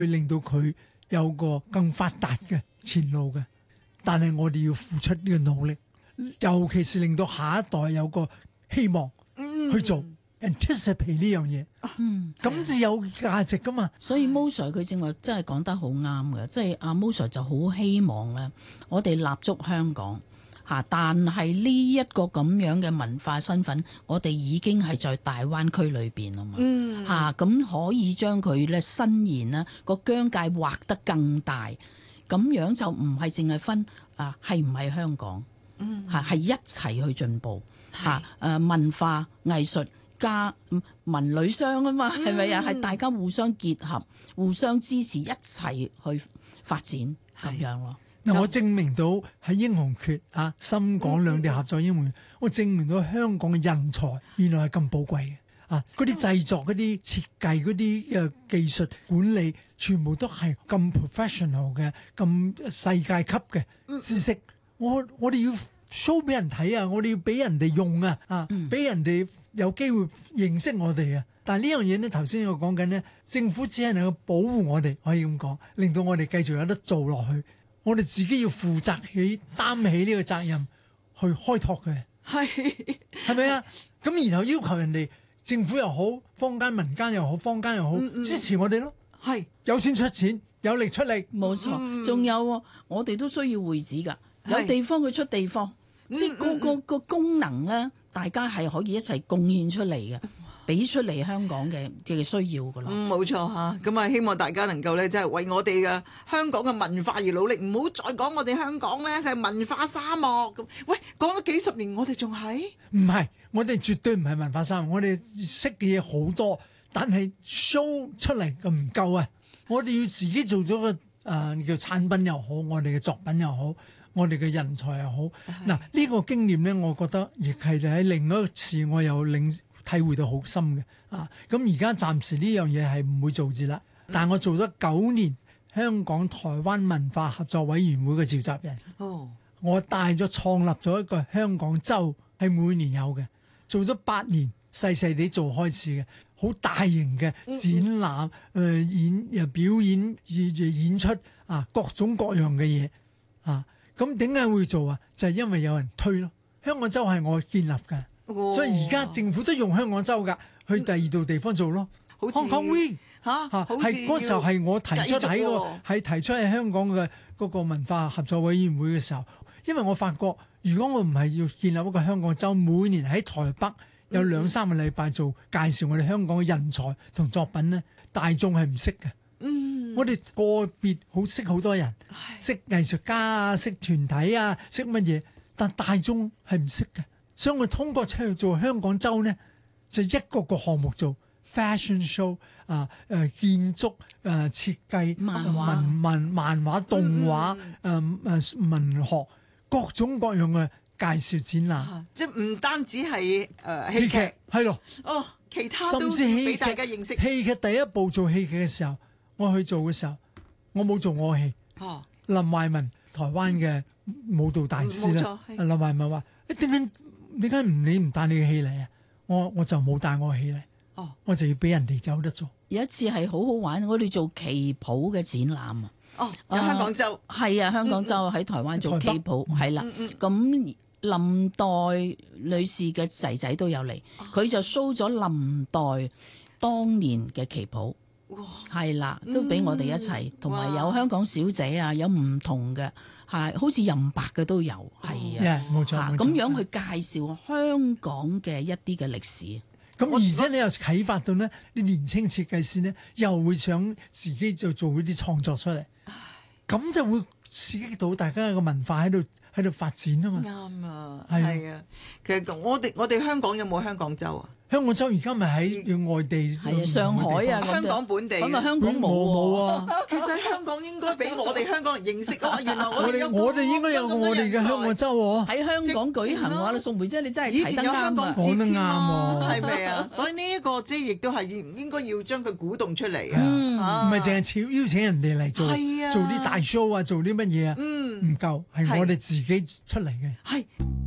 去令到佢有個更發達嘅前路嘅。但係我哋要付出呢個努力，尤其是令到下一代有個希望去做。anticipate 呢樣嘢，咁至有價值噶嘛。 所以 Mo Sir 佢正話真係講得好啱嘅，即係阿 Mo Sir 就好希望咧，我哋立足香港嚇，但係呢一個咁樣嘅文化身份，我哋已經係在大灣區裏邊啊嘛嚇，咁可以將佢咧伸延啦，個疆界畫得更大，咁樣就唔係淨係分係唔係香港嚇，係一齊去進步嚇，文化藝術加文旅商啊嘛，係咪啊？係大家互相結合、互相支持，一齊去發展咁樣咯。 嗱，我證明到喺英雄決深港兩地合作英雄，我證明到香港嘅人才原來係咁寶貴嘅嗰啲製作、嗰啲設計、嗰啲技術管理，全部都係咁 professional 嘅、咁世界級嘅知識。我哋要 show 俾人睇啊！我哋要俾人哋用俾人哋有機會認識我哋啊！但係呢樣嘢呢，頭先我講緊呢，政府只係能夠保護我哋，可以咁講，令到我哋繼續有得做落去。我哋自己要負責擔起呢個責任，去開拓佢。係咪啊？咁然後要求人哋政府又好，坊間民間又好，坊間又好，支持我哋咯。有錢出錢，有力出力， 冇錯。仲有我哋都需要會址㗎，有地方佢出地方。即係個功能咧，大家係可以一齊貢獻出嚟嘅，俾出嚟香港嘅需要噶啦。 冇錯嚇，咁啊希望大家能夠咧，即係為我哋嘅香港嘅文化而努力，唔好再講我哋香港咧係文化沙漠咁。喂，講咗幾十年，我哋仲係？ 唔係，我哋絕對唔係文化沙漠，我哋識嘅嘢好多，但係 show 出嚟嘅唔夠啊！我哋要自己做咗個叫產品又好，我哋嘅作品又好。我哋嘅人才又好，嗱呢個經驗咧，我覺得亦係喺另一次我又體會到好深嘅咁而家暫時呢樣嘢係唔會做住啦，但係我做咗9年香港台灣文化合作委員會嘅召集人。我帶咗創立咗一個香港週，係每年有嘅，做咗8年，細細地做開始嘅，好大型嘅展覽、表演、演出各種各樣嘅嘢咁點解會做就係因為有人推咯。香港週係我建立嘅，所以而家政府都用香港週㗎，去第二度地方做咯。Hong Kong Week 係嗰時候係我提出喺香港嘅嗰個文化合作委員會嘅時候，因為我發覺如果我唔係要建立一個香港週，每年喺台北有2-3個禮拜做介紹我哋香港嘅人才同作品咧，大眾係唔識嘅。我哋個別識好多人，識藝術家識團體識乜嘢，但大眾係唔識嘅。所以我通過出去做香港週呢，就一個個項目做 fashion show 建築設計、漫畫、動畫文學各種各樣嘅介紹展覽， 即係唔單止係戲劇係咯， 其他都俾大家認識。 戲劇第一步做戲劇嘅時候，我去做嘅時候，我冇做樂器。林懷文台灣嘅舞蹈大師咧，林懷文話：點解你唔帶你嘅戲嚟啊？我就冇帶我嘅戲嚟，我就要俾人哋走得做。 有一次係好好玩，我哋做旗袍嘅展覽有香港週係香港週喺台灣做旗袍係啦。咁林黛女士嘅仔仔都有嚟，佢就 show 咗林黛當年嘅旗袍。係啦，都俾我哋一齊，同埋有香港小姐有唔同嘅，好似任白嘅都有， 冇錯， 咁樣去介紹香港嘅一啲嘅歷史。 咁而且你又啟發到呢啲年輕設計師呢，又會想自己就做嗰啲創作出嚟，咁就會刺激到大家嘅文化喺度發展啊嘛。 啱啊，係啊。其實我哋香港有冇香港週啊？ 香港週而家咪喺外地， 上海香港本地咁香港冇啊。 其實香港應該俾我哋香港人認識啊！原來我哋應該有我哋嘅香港週喎， 喺香港舉行喎。宋梅姐，你真係以前有香港節講得啱喎， 係咪啊？所以呢一個即係亦都係應該要將佢鼓動出嚟啊！ 唔係淨係邀請人哋嚟做啲大 show 做啲乜嘢啊？唔夠，係我哋自己出嚟嘅。 係。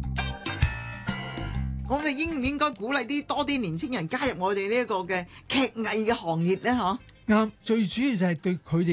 我哋應唔應該鼓勵多啲年青人加入我哋呢一個嘅劇藝嘅行業咧？ 啱，最主要就係對佢哋